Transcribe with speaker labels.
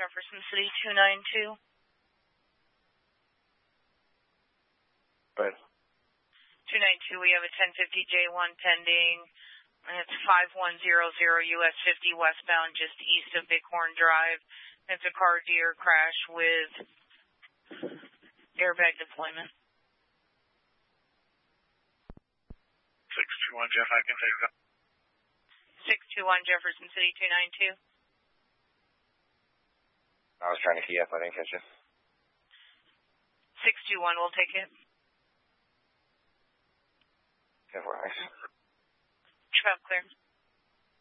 Speaker 1: Jefferson City 292.
Speaker 2: Right.
Speaker 1: 292, we have a 1050J1 pending, and it's 5100 US 50 westbound just east of Bighorn Drive. It's a car deer crash with airbag deployment.
Speaker 3: 621 Jeff, I can take that.
Speaker 1: 621 Jefferson City 292.
Speaker 2: I was trying to key up, I didn't catch it.
Speaker 1: 621, we'll take it.
Speaker 2: Okay, nice.
Speaker 1: Trap clear.